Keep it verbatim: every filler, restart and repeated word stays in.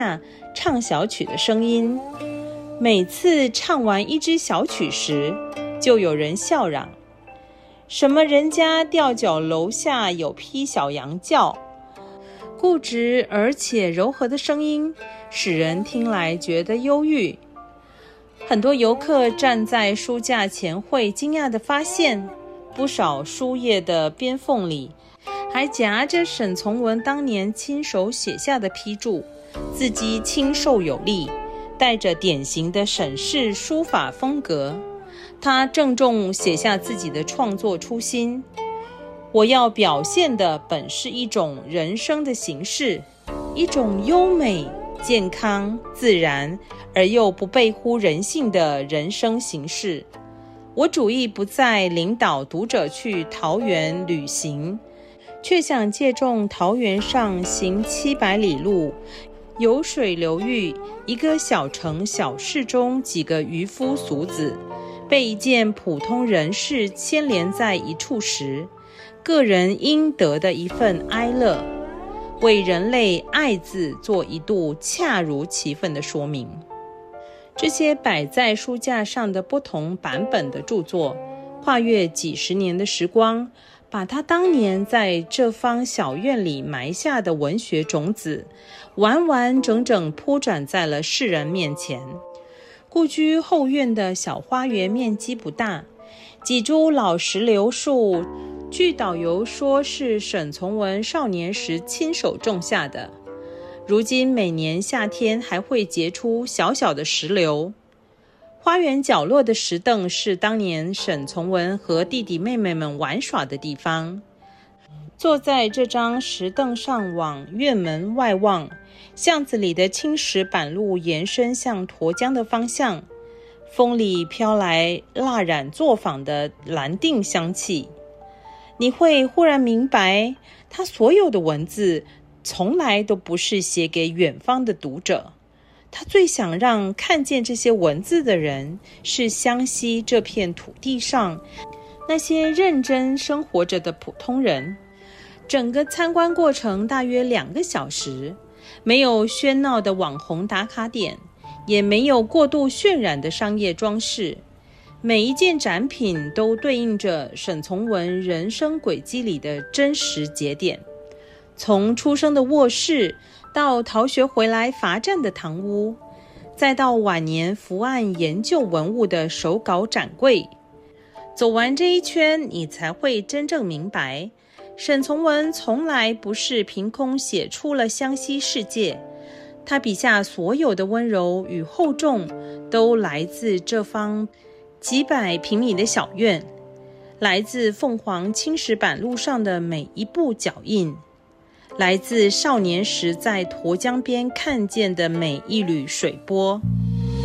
唱小曲的声音。每次唱完一支小曲时，就有人笑嚷：什么人家吊脚楼下有匹小羊叫。固执而且柔和的声音使人听来觉得忧郁。很多游客站在书架前会惊讶地发现，不少书页的边缝里还夹着沈从文当年亲手写下的批注，字迹清瘦有力，带着典型的沈氏书法风格。他郑重写下自己的创作初心：我要表现的本是一种人生的形式，一种优美、健康、自然而又不背乎人性的人生形式。我主意不再领导读者去桃园旅行，却想借重桃园上行七百里路，有水流域，一个小城小市中几个渔夫俗子，被一件普通人事牵连在一处时，个人应得的一份哀乐，为人类爱字做一度恰如其分的说明。这些摆在书架上的不同版本的著作，跨越几十年的时光，把他当年在这方小院里埋下的文学种子，完完整整铺展在了世人面前。故居后院的小花园面积不大，几株老石榴树，据导游说是沈从文少年时亲手种下的，如今每年夏天还会结出小小的石榴。花园角落的石凳是当年沈从文和弟弟妹妹们玩耍的地方。坐在这张石凳上往院门外望，巷子里的青石板路延伸向沱江的方向，风里飘来蜡染作坊的蓝靛香气。你会忽然明白，他所有的文字从来都不是写给远方的读者，他最想让看见这些文字的人是湘西这片土地上那些认真生活着的普通人。整个参观过程大约两个小时，没有喧闹的网红打卡点，也没有过度渲染的商业装饰，每一件展品都对应着沈从文人生轨迹里的真实节点。从出生的卧室，到逃学回来罚站的堂屋，再到晚年伏案研究文物的手稿展柜。走完这一圈，你才会真正明白，沈从文从来不是凭空写出了湘西世界，他笔下所有的温柔与厚重，都来自这方几百平米的小院，来自凤凰青石板路上的每一步脚印，来自少年时在沱江边看见的每一缕水波。